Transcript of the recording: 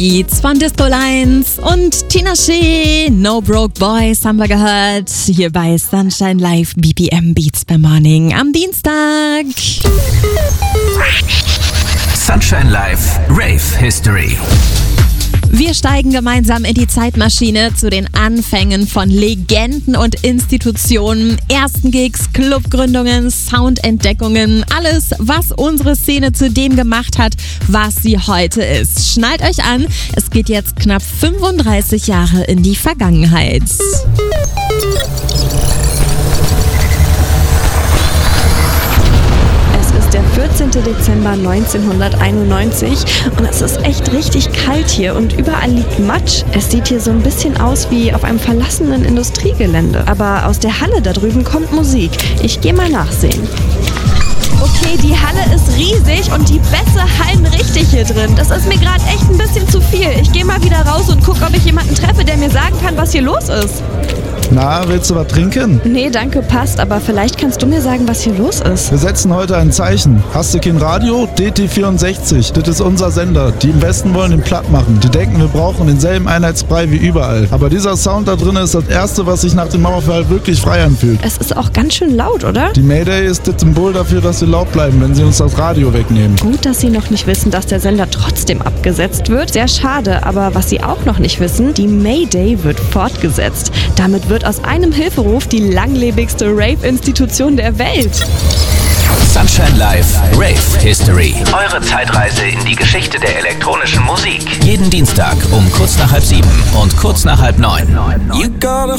Beats von Disco Lines und Tina Shea, No Broke Boys haben wir gehört. Hier bei Sunshine Live BPM Beats per Morning am Dienstag. Sunshine Live Rave History. Wir steigen gemeinsam in die Zeitmaschine zu den Anfängen von Legenden und Institutionen, ersten Gigs, Clubgründungen, Soundentdeckungen, alles, was unsere Szene zu dem gemacht hat, was sie heute ist. Schnallt euch an, es geht jetzt knapp 35 Jahre in die Vergangenheit. Der 14. Dezember 1991 und es ist echt richtig kalt hier und überall liegt Matsch. Es sieht hier so ein bisschen aus wie auf einem verlassenen Industriegelände. Aber aus der Halle da drüben kommt Musik. Ich gehe mal nachsehen. Okay, die Halle ist riesig und die Bässe hallen richtig hier drin. Das ist mir gerade echt ein bisschen zu viel. Ich gehe mal wieder raus und gucke, ob ich jemanden treffe, der mir sagen kann, was hier los ist. Na, willst du was trinken? Nee, danke, passt, aber vielleicht kannst du mir sagen, was hier los ist. Wir setzen heute ein Zeichen. Hast du kein Radio? DT64, das ist unser Sender. Die im Westen wollen den platt machen. Die denken, wir brauchen denselben Einheitsbrei wie überall. Aber dieser Sound da drin ist das Erste, was sich nach dem Mauerfall wirklich frei anfühlt. Es ist auch ganz schön laut, oder? Die Mayday ist das Symbol dafür, dass wir laut bleiben, wenn sie uns das Radio wegnehmen. Gut, dass sie noch nicht wissen, dass der Sender trotzdem abgesetzt wird. Sehr schade, aber was sie auch noch nicht wissen, die Mayday wird fortgesetzt. Damit wird aus einem Hilferuf die langlebigste Rave-Institution der Welt. Sunshine Live Rave History. Eure Zeitreise in die Geschichte der elektronischen Musik. Jeden Dienstag um kurz nach 6:30 und kurz nach 8:30.